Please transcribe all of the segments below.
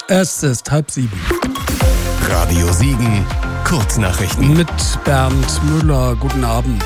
Es ist 6:30. Radio Siegen, Kurznachrichten. Mit Bernd Müller, guten Abend.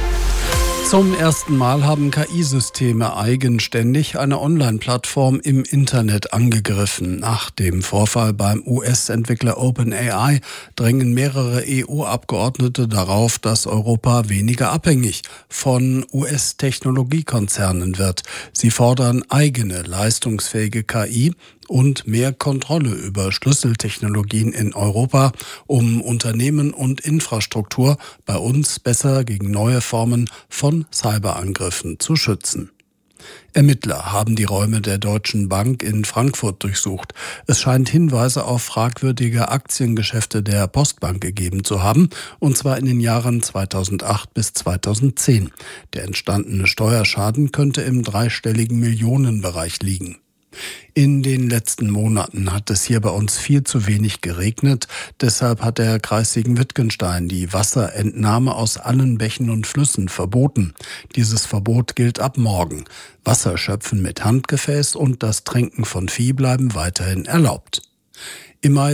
Zum ersten Mal haben KI-Systeme eigenständig eine Online-Plattform im Internet angegriffen. Nach dem Vorfall beim US-Entwickler OpenAI drängen mehrere EU-Abgeordnete darauf, dass Europa weniger abhängig von US-Technologiekonzernen wird. Sie fordern eigene leistungsfähige KI und mehr Kontrolle über Schlüsseltechnologien in Europa, um Unternehmen und Infrastruktur bei uns besser gegen neue Formen von Cyberangriffen zu schützen. Ermittler haben die Räume der Deutschen Bank in Frankfurt durchsucht. Es scheint Hinweise auf fragwürdige Aktiengeschäfte der Postbank gegeben zu haben, und zwar in den Jahren 2008 bis 2010. Der entstandene Steuerschaden könnte im dreistelligen Millionenbereich liegen. In den letzten Monaten hat es hier bei uns viel zu wenig geregnet. Deshalb hat der Kreis Siegen-Wittgenstein die Wasserentnahme aus allen Bächen und Flüssen verboten. Dieses Verbot gilt ab morgen. Wasserschöpfen mit Handgefäß und das Tränken von Vieh bleiben weiterhin erlaubt. Im Mai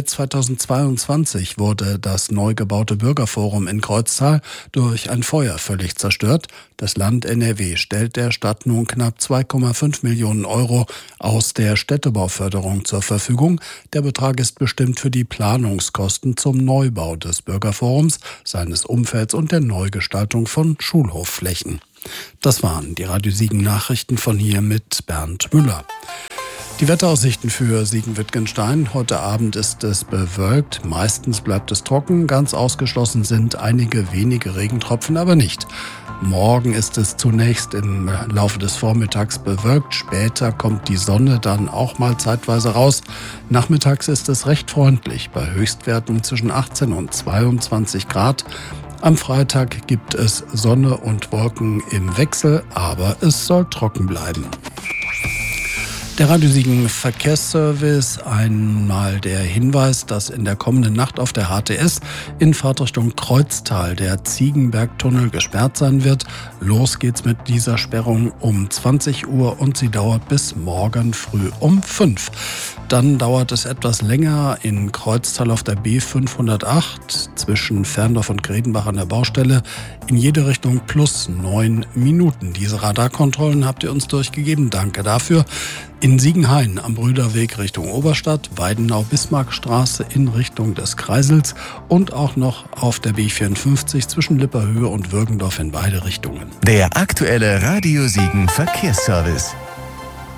2022 wurde das neu gebaute Bürgerforum in Kreuztal durch ein Feuer völlig zerstört. Das Land NRW stellt der Stadt nun knapp 2,5 Millionen Euro aus der Städtebauförderung zur Verfügung. Der Betrag ist bestimmt für die Planungskosten zum Neubau des Bürgerforums, seines Umfelds und der Neugestaltung von Schulhofflächen. Das waren die Radio Siegen Nachrichten von hier mit Bernd Müller. Die Wetteraussichten für Siegen-Wittgenstein. Heute Abend ist es bewölkt, meistens bleibt es trocken, ganz ausgeschlossen sind einige wenige Regentropfen, aber nicht. Morgen ist es zunächst im Laufe des Vormittags bewölkt, später kommt die Sonne dann auch mal zeitweise raus. Nachmittags ist es recht freundlich, bei Höchstwerten zwischen 18 und 22 Grad. Am Freitag gibt es Sonne und Wolken im Wechsel, aber es soll trocken bleiben. Der Radio Siegen Verkehrsservice, einmal der Hinweis, dass in der kommenden Nacht auf der HTS in Fahrtrichtung Kreuztal der Ziegenbergtunnel gesperrt sein wird. Los geht's mit dieser Sperrung um 20 Uhr und sie dauert bis morgen früh um 5. Dann dauert es etwas länger in Kreuztal auf der B508 zwischen Ferndorf und Gredenbach an der Baustelle. In jede Richtung plus 9 Minuten. Diese Radarkontrollen habt ihr uns durchgegeben. Danke dafür. In Siegenhain am Brüderweg Richtung Oberstadt, Weidenau-Bismarckstraße in Richtung des Kreisels und auch noch auf der B54 zwischen Lipperhöhe und Würgendorf in beide Richtungen. Der aktuelle Radio Siegen Verkehrsservice.